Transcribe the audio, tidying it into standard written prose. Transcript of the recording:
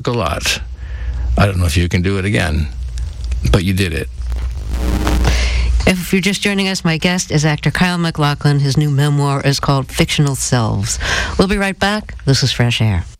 a lot. I don't know if you can do it again, but you did it. If you're just joining us, my guest is actor Kyle MacLachlan. His new memoir is called Fictional Selves. We'll be right back. This is Fresh Air.